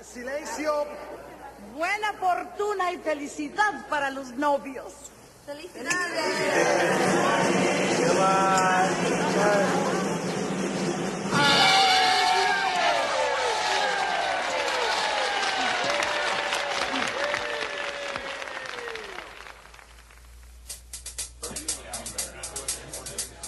Silencio. Buena fortuna y felicidad para los novios. ¡Felicidades! Goodbye.